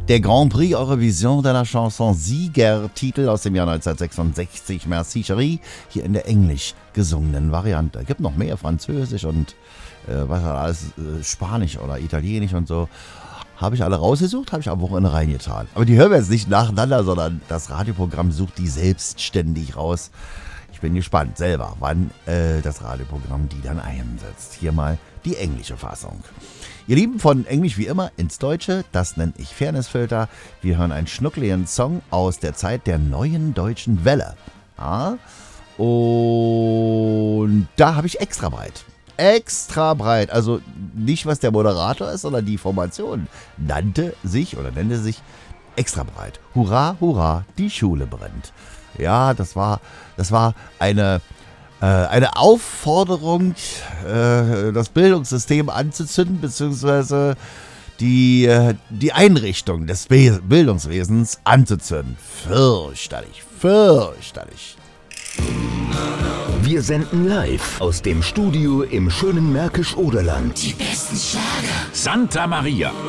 Der Grand Prix Eurovision de la Chanson Siegertitel aus dem Jahr 1966, Merci Chérie, hier in der englisch gesungenen Variante. Gibt noch mehr, Französisch und was alles, Spanisch oder Italienisch und so. Habe ich alle rausgesucht, habe ich am Wochenende reingetan. Aber die hören wir jetzt nicht nacheinander, sondern das Radioprogramm sucht die selbstständig raus. Ich bin gespannt selber, wann das Radioprogramm die dann einsetzt. Hier mal die englische Fassung. Ihr Lieben, von Englisch wie immer ins Deutsche, das nenne ich Fairnessfilter. Wir hören einen schnuckligen Song aus der Zeit der neuen deutschen Welle. Ja? Und da habe ich extra breit. Extra breit, also nicht was der Moderator ist, sondern die Formation nenne sich extra breit. Hurra, hurra, die Schule brennt. Ja, das war eine Aufforderung, das Bildungssystem anzuzünden, beziehungsweise die Einrichtung des Bildungswesens anzuzünden. Fürchterlich, fürchterlich. Wir senden live aus dem Studio im schönen Märkisch-Oderland. Die besten Schlager. Santa Maria.